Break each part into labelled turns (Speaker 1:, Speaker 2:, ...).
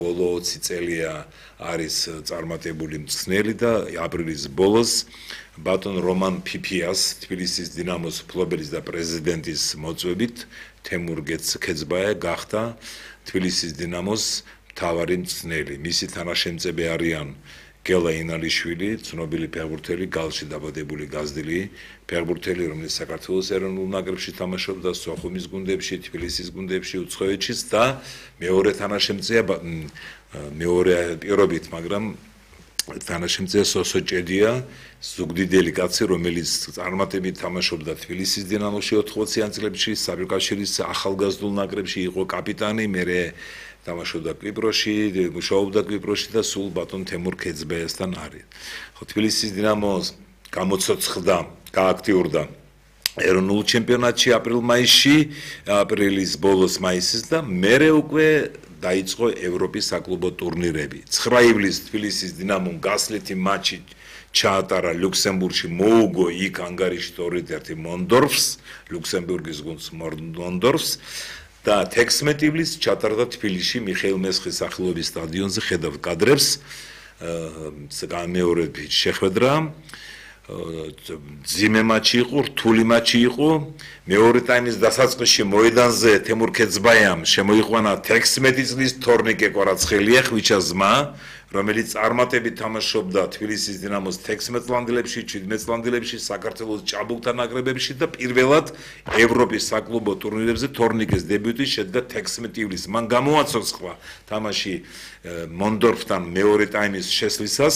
Speaker 1: ბოლო 20 წელია არის წარმატებული მწვრთნელი და აპრილის ბოლოს ბატონ რომან ფიფიას თბილისის დინამოს მფლობელის და პრეზიდენტის მოწვევით თემურ ქეძბაია გახდა თბილისის დინამოს მთავარი მწვრთნელი. მისი თანაშემწები არიან გელა ინალიშვილი, ცნობილი ფეხბურთელი, გალში დაბადებული გაზრდილი ფეხბურთელი, რომელიც საქართველოს ეროვნულ ნაკრებში თამაშობდა, სოხუმის გუნდებში, თბილისის გუნდებში, უცხოეთშიც და მეორე თანაშემწეა მეორე პირობით, მაგრამ თანაშემწეა სოსო ჭედია, ზუგდიდელი კაცი, რომელიც წარმატებით თამაშობდა თბილისის დინამოში 80-იან წლებში, საბჭოთა ახალგაზრდულ ნაკრებში იყო კაპიტანი, მერე თამაშობდა კვიპროსში, მუშაობდა კვიპროსში და სულ ბატონ თემურ ქეძბაიასთან არის. ხო, თბილისის დინამოს გამოცოცხლდა, გააქტიურდა ეროვნულ ჩემპიონატში აპრილ-მაისში, აპრილის ბოლოს მაისის და მერე უკვე დაიწყო ევროპის საკლუბო ტურნირები. 9 ივლისს თბილისის დინამომ გასვლითი მატჩი ჩაატარა ლუქსემბურგში, მოუგო იქ ანგარიში 2-1 მონდორფს, ლუქსემბურგის გუნდს მონდორფს. და 16 ივლისს ჩატარდა თბილისში მიხეილ მესხის სახელობის სტადიონზე ხედავთ კადრებს მეორე შეხვედრა ძიმე მატჩი იყო, რთული მატჩი იყო. მეორე ტაიმის დასაწყისში მოედანზე თემურ ქეძბაიამ შემოიყვანა 16 წლის თორნიკე კვარაცხელია, ხვიჩა ზმა, რომელიც წარმატებით თამაშობდა თბილისის დინამოს 16 წლამდელებში, 17 წლამდელებში, საქართველოს ჭაბუკთა ნაკრებებში და პირველად ევროპის საკლუბო ტურნირებზე თორნიკეს დებიუტი შედგა 16 ივლისს. მან გამოაცოცხლა თამაში მონდორფთან მეორე ტაიმის შესვლისას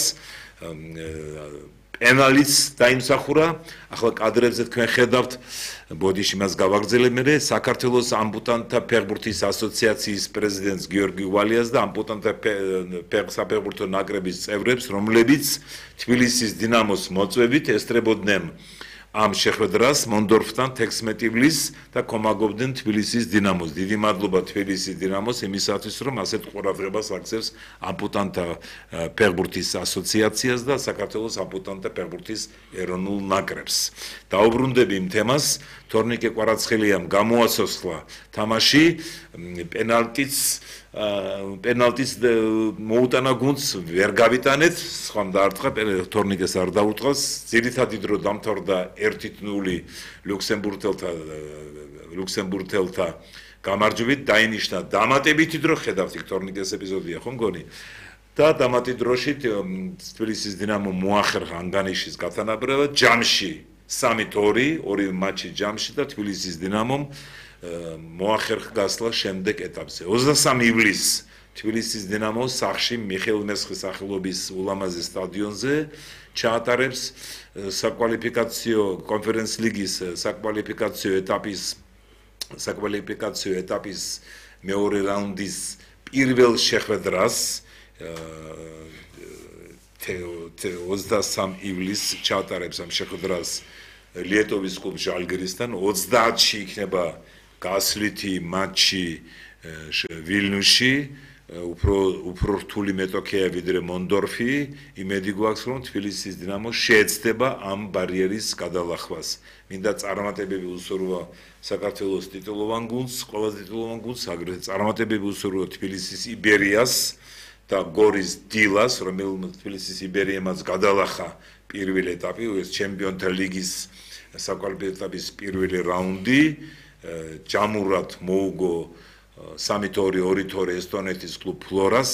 Speaker 1: პენალიც დაიმსახურა. ახლა კადრებზე თქვენ ხედავთ, ბოდიში მას გავაგრძელებ მე, საქართველოს ამპუტანტთა ფეხბურთის ასოციაციის პრეზიდენტს გიორგი ვალიას და ამპუტანტთა საფეხბურთო ნაკრების წევრებს, რომლებიც თბილისის დინამოს მოწვევით ესწრებოდნენ ამ შეხვედრას მონდორფთან 16 ივლისს და კომაგობდნენ თბილისის დინამოს. დიდი მადლობა თბილისის დინამოს იმისათვის, რომ ასეთ ყურადღებას აქცევს ამპუტანტთა ფეხბურთის ასოციაციას და საქართველოს ამპუტანტთა ფეხბურთის ეროვნულ ნაკრებს. დაუბრუნდები იმ თემას, თორნიკე კვარაცხელიამ გამოაცოცხლა თამაში, პენალტიც მოუტანა გუნდს, ვერ გავიტანეთ, სხვა დაარტყა, თორნიკეს არ დაუწყავს. ძირითადი დრო დამთავრდა 1-0 ლუქსემბურგელთა გამარჯვებით, დაინიშნა დამატებითი დრო, ხედავთ იქ თორნიკეს ეპიზოდია, ხო მგონი? და დამატებით დროში თბილისის დინამო მოახერხა ანგანიშის გათანაბრებად, ჯამში 3-2, ორი მატჩი ჯამში და თბილისის დინამომ მოახერხა გასვლა შემდეგ ეტაპზე. 23 ივლისს თბილისის დინამო სახში მიხეილ მესხის სახელობის ულამაზე სტადიონზე ჩაატარებს საკვალიფიკაციო კონფერენს ლიგის საკვალიფიკაციო ეტაპის მეორე რაუნდის პირველ შეხვედრას 23 ივლისს ჩაატარებს ამ შეხვედრას ლიეტოვის კლუბ ჟალგირისთან. 30-ში იქნება გასვლითი მატჩი ვილნიუსში, უფრო რთული მეტოქეა ვიდრე მონდორფი. იმედი გვაქვს, რომ თბილისის დინამო შეეცდება ამ ბარიერის გადალახვას. მინდა წარმატებები უსურვა საქართველოს ტიტულოვან გუნდს, ყველაზე ტიტულოვან გუნდს, აგრეთვე წარმატებები უსურვა თბილისის იბერიას და გორის დილას, რომელმაც თბილისის იბერიამაც გადალახა პირველი ეტაპი, ეს ჩემპიონთა ლიგის საკვალიფიკაციო ეტაპის პირველი რაუნდი. ჯამურად მოუგო 3-2 ესტონეთის კლუბ ფლორას.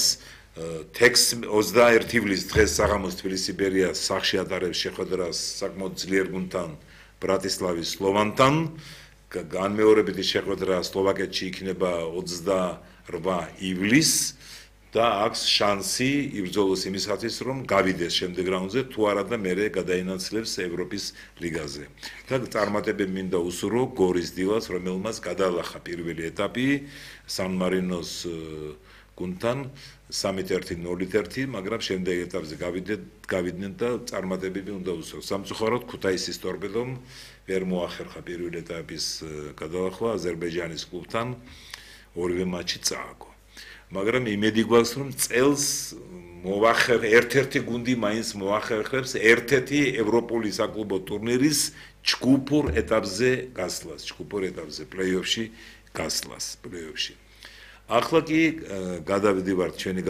Speaker 1: 21 ივლისს დღეს საღამოს თბილისის იბერია სახში ატარებს შეხვედრას საკმაოდ ძლიერ გუნდთან ბრატისლავის სლოვანთან. განმეორებითი შეხვედრა სლოვაკეთში იქნება 28 ივლისს და აქვს შანსი იბრძოლოს იმისათვის, რომ გავიდეს შემდეგ რაუნდზე, თუ არა და მერე გადაინაცვლებს ევროპის ლიგაზე. და წარმატებები მინდა უსურვო გორის დილას, რომელმაც გადალახა პირველი ეტაპი სან მარინოს გუნდთან 3-1, მაგრამ შემდეგ ეტაპზე გავიდნენ და წარმატებები უნდა უსურვოს. სამწუხაროდ ქუთაისის ტორპედომ ვერ მოახერხა პირველი ეტაპის გადალახვა აზერბაიჯანის კლუბთან, ორივე მატჩი წააგო. მაგრამ იმედი გვაქვს, რომ წელს ერთ-ერთი გუნდი მაინც მოახერხებს ერთ-ერთი ევროპული საკლუბო ტურნირის ჯგუფურ ეტაპზე გასვლას, ჯგუფურ ეტაპზე პლეი-ოფში გასვლას, პლეი-ოფში. ახლა კი გადავიდივართ ჩვენი